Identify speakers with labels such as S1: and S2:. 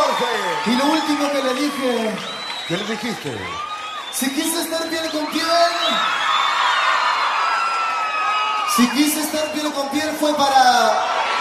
S1: Jorge.
S2: Y lo último que le dije...
S1: ¿Qué le dijiste?
S2: Si quise estar piel con piel... Si quise estar piel con piel fue para...